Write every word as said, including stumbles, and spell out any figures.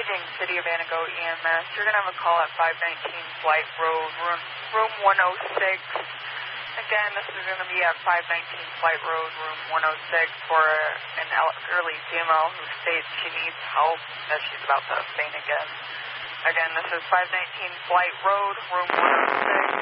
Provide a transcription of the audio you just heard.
Paging City of Antigo E M S. You're going to have a call at five nineteen Flight Road, room, room one oh six. Again, this is going to be at five nineteen Flight Road, room one oh six for an early female who states she needs help as she's about to faint again. Again, this is five nineteen Flight Road, room one oh six.